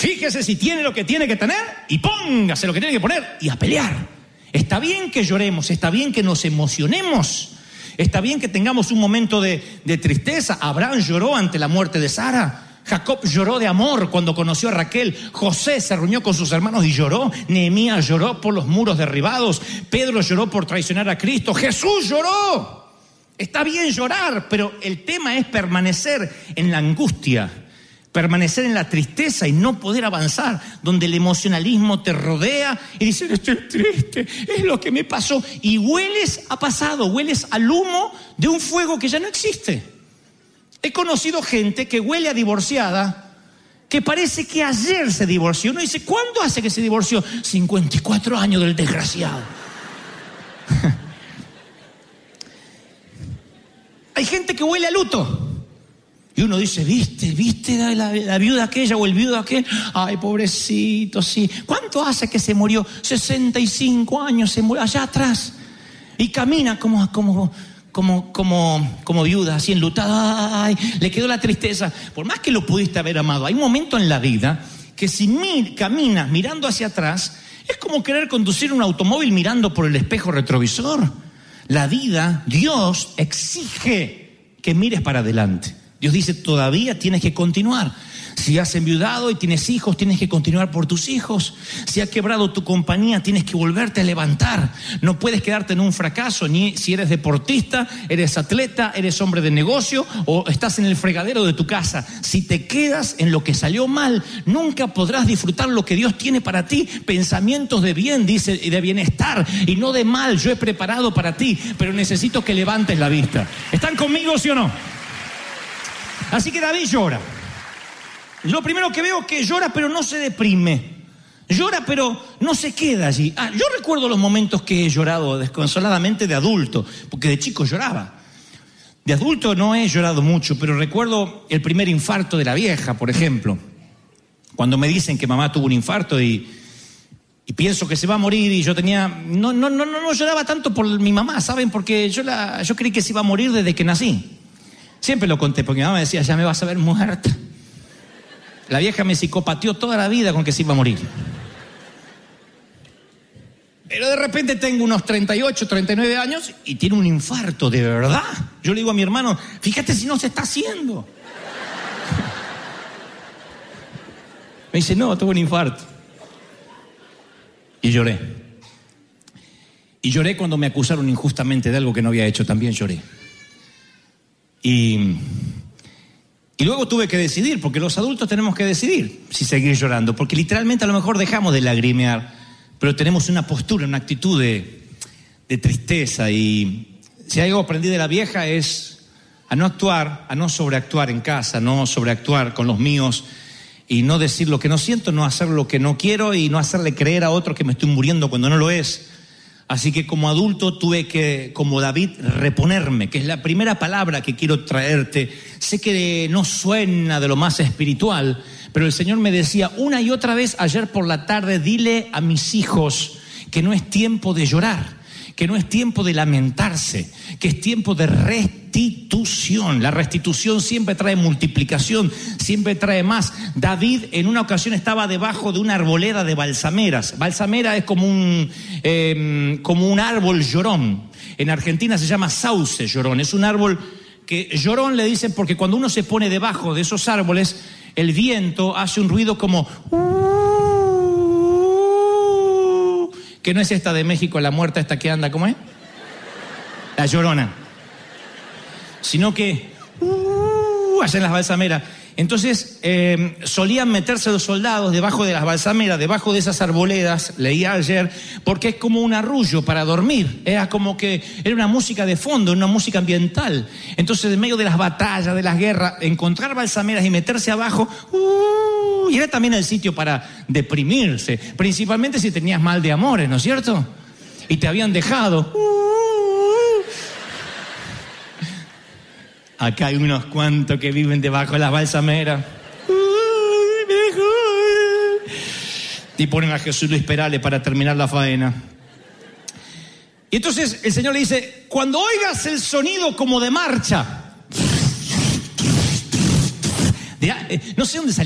Fíjese si tiene lo que tiene que tener y póngase lo que tiene que poner y a pelear. Está bien que lloremos, está bien que nos emocionemos, está bien que tengamos un momento de tristeza. Abraham lloró ante la muerte de Sara. Jacob lloró de amor cuando conoció a Raquel. José se reunió con sus hermanos y lloró. Nehemías lloró por los muros derribados. Pedro lloró por traicionar a Cristo. Jesús lloró. Está bien llorar, pero el tema es permanecer en la angustia, permanecer en la tristeza y no poder avanzar, donde el emocionalismo te rodea y dices, estoy triste, es lo que me pasó. Y hueles a pasado, hueles al humo de un fuego que ya no existe. He conocido gente que huele a divorciada, que parece que ayer se divorció. Uno dice, ¿cuándo hace que se divorció? 54 años del desgraciado. Hay gente que huele a luto. Y uno dice, ¿viste la viuda aquella o el viudo aquel? Ay, pobrecito, sí. ¿Cuánto hace que se murió? 65 años se murió allá atrás. Y camina como viuda, así enlutada. Ay, le quedó la tristeza. Por más que lo pudiste haber amado, hay un momento en la vida que si caminas mirando hacia atrás, es como querer conducir un automóvil mirando por el espejo retrovisor. La vida, Dios exige que mires para adelante. Dios dice, todavía tienes que continuar. Si has enviudado y tienes hijos, tienes que continuar por tus hijos. Si ha quebrado tu compañía, tienes que volverte a levantar. No puedes quedarte en un fracaso, ni si eres deportista, eres atleta, eres hombre de negocio o estás en el fregadero de tu casa. Si te quedas en lo que salió mal, nunca podrás disfrutar lo que Dios tiene para ti. Pensamientos de bien, dice, y de bienestar y no de mal. Yo he preparado para ti, pero necesito que levantes la vista. ¿Están conmigo, sí o no? Así que David llora. Lo primero que veo es que llora pero no se deprime. Llora pero no se queda allí. Yo recuerdo los momentos que he llorado desconsoladamente de adulto, porque de chico lloraba. De adulto no he llorado mucho, pero recuerdo el primer infarto de la vieja, por ejemplo. Cuando me dicen que mamá tuvo un infarto y pienso que se va a morir y yo tenía... No lloraba tanto por mi mamá, ¿saben? Porque yo creí que se iba a morir desde que nací. Siempre lo conté, porque mi mamá me decía, ya me vas a ver muerta. La vieja me psicopateó toda la vida con que se iba a morir. Pero de repente tengo unos 38, 39 años y tiene un infarto, de verdad. Yo le digo a mi hermano, fíjate si no se está haciendo. Me dice, no, tuvo un infarto. Y lloré. Y lloré cuando me acusaron injustamente de algo que no había hecho, también lloré. Y luego tuve que decidir, porque los adultos tenemos que decidir si seguir llorando, porque literalmente a lo mejor dejamos de lagrimear, pero tenemos una postura, una actitud de tristeza. Y si algo aprendí de la vieja es a no actuar, a no sobreactuar en casa, no sobreactuar con los míos y no decir lo que no siento, no hacer lo que no quiero y no hacerle creer a otro que me estoy muriendo cuando no lo es. Así que como adulto tuve que, como David, reponerme, que es la primera palabra que quiero traerte. Sé que no suena de lo más espiritual, pero el Señor me decía una y otra vez ayer por la tarde, dile a mis hijos que no es tiempo de llorar, que no es tiempo de lamentarse, que es tiempo de restitución. La restitución siempre trae multiplicación, siempre trae más. David en una ocasión estaba debajo de una arboleda de balsameras. Balsamera es como un árbol llorón. En Argentina se llama sauce llorón. Es un árbol que llorón le dicen porque cuando uno se pone debajo de esos árboles, el viento hace un ruido como... que no es esta de México, la muerta esta que anda, ¿cómo es? La llorona. Sino que allá en las balsameras. Entonces solían meterse los soldados debajo de las balsameras, debajo de esas arboledas, leía ayer, porque es como un arrullo para dormir. Era como que era una música de fondo, una música ambiental. Entonces en medio de las batallas, de las guerras, encontrar balsameras y meterse abajo, y era también el sitio para deprimirse, principalmente si tenías mal de amores, ¿no es cierto? Y te habían dejado. Acá hay unos cuantos que viven debajo de las balsameras. Y ponen a Jesús Luis Perales para terminar la faena. Y entonces el Señor le dice, cuando oigas el sonido como de marcha, no sé dónde salió